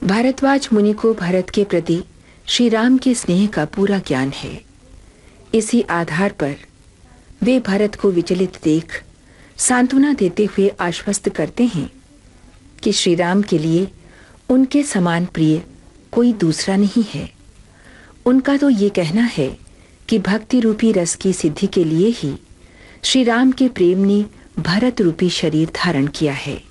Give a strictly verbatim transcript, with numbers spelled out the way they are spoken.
भारद्वाज मुनि को भरत के प्रति श्री राम के स्नेह का पूरा ज्ञान है। इसी आधार पर वे भरत को विचलित देख सांत्वना देते हुए आश्वस्त करते हैं कि श्री राम के लिए उनके समान प्रिय कोई दूसरा नहीं है। उनका तो ये कहना है कि भक्ति रूपी रस की सिद्धि के लिए ही श्री राम के प्रेम ने भरत रूपी शरीर धारण किया है।